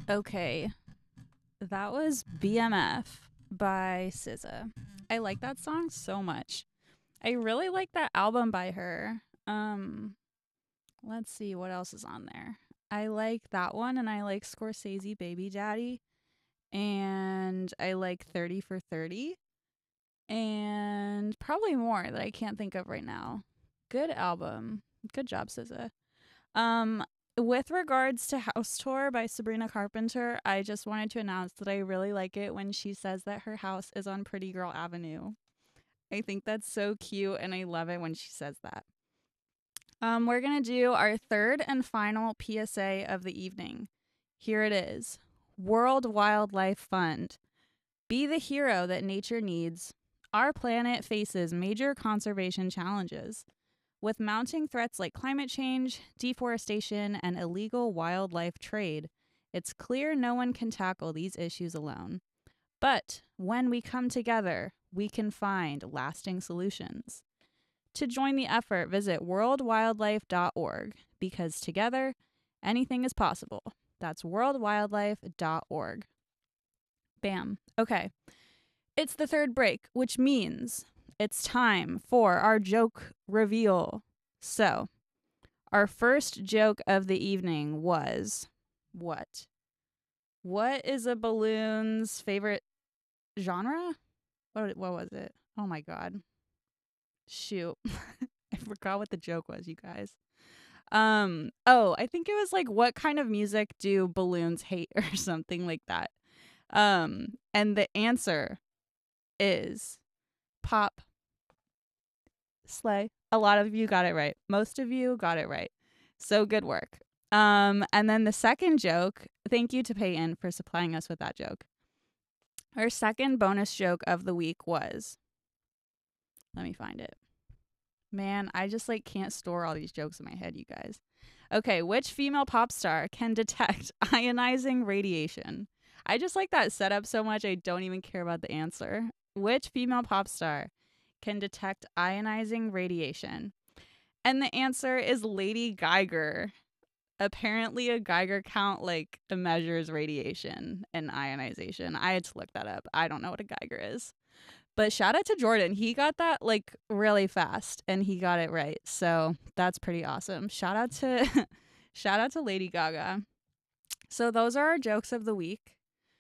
Okay, that was BMF by SZA. I like that song so much. I really like that album by her. Let's see what else is on there. I like that one, and I like Scorsese Baby Daddy, and I like 30 for 30, and probably more that I can't think of right now. Good album. Good job, SZA. Um, with regards to House Tour by Sabrina Carpenter, I just wanted to announce that I really like it when she says that her house is on Pretty Girl Avenue. I think that's so cute, and I love it when she says that. We're going to do our third and final PSA of the evening. Here it is. World Wildlife Fund. Be the hero that nature needs. Our planet faces major conservation challenges. With mounting threats like climate change, deforestation, and illegal wildlife trade, it's clear no one can tackle these issues alone. But when we come together, we can find lasting solutions. To join the effort, visit worldwildlife.org because together, anything is possible. That's worldwildlife.org. Bam. Okay. It's the third break, which means it's time for our joke reveal. So, our first joke of the evening was what? What is a balloon's favorite genre? What was it? Oh my god. Shoot. I forgot what the joke was, you guys. I think it was like what kind of music do balloons hate or something like that. And the answer is pop. Slay. A lot of you got it right. Most of you got it right. So good work. And then the second joke, thank you to Peyton for supplying us with that joke. Our second bonus joke of the week was, let me find it. Man, I just can't store all these jokes in my head, you guys. Okay, which female pop star can detect ionizing radiation? I just like that setup so much I don't even care about the answer. Which female pop star can detect ionizing radiation? And the answer is Lady Geiger. Apparently a Geiger count measures radiation and ionization. I had to look that up. I don't know what a Geiger is. But shout out to Jordan. He got that really fast and he got it right. So that's pretty awesome. Shout out to Lady Gaga. So those are our jokes of the week.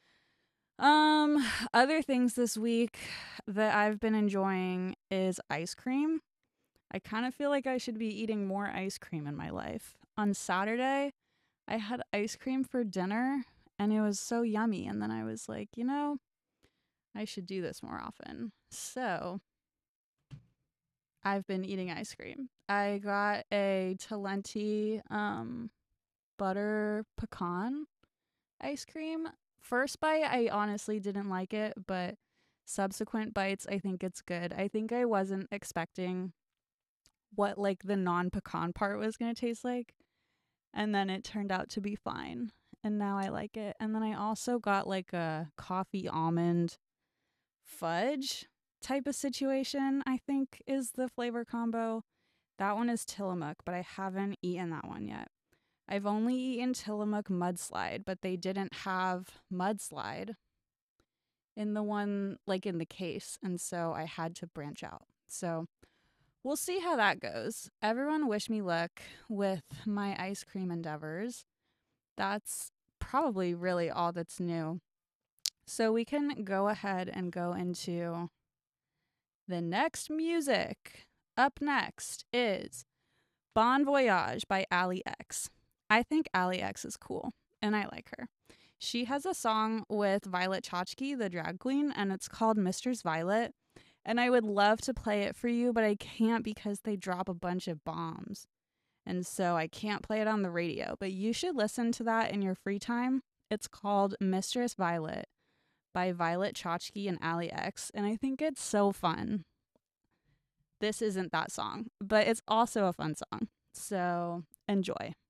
Other things this week that I've been enjoying is ice cream. I kind of feel like I should be eating more ice cream in my life. On Saturday, I had ice cream for dinner and it was so yummy. And then I was like, I should do this more often. So I've been eating ice cream. I got a Talenti butter pecan ice cream. First bite, I honestly didn't like it, but subsequent bites, I think it's good. I think I wasn't expecting what the non-pecan part was going to taste like, and then it turned out to be fine, and now I like it. And then I also got a coffee almond fudge type of situation, I think is the flavor combo. That one is Tillamook, but I haven't eaten that one yet. I've only eaten Tillamook Mudslide, but they didn't have Mudslide in the one in the case, and so I had to branch out. So we'll see how that goes. Everyone wish me luck with my ice cream endeavors. That's probably really all that's new. So we can go ahead and go into the next music. Up next is Bon Voyage by Ali X. I think Ali X is cool, and I like her. She has a song with Violet Chachki, the drag queen, and it's called Mistress Violet. And I would love to play it for you, but I can't because they drop a bunch of bombs. And so I can't play it on the radio. But you should listen to that in your free time. It's called Mistress Violet by Violet Chachki and Ali X. And I think it's so fun. This isn't that song, but it's also a fun song. So enjoy.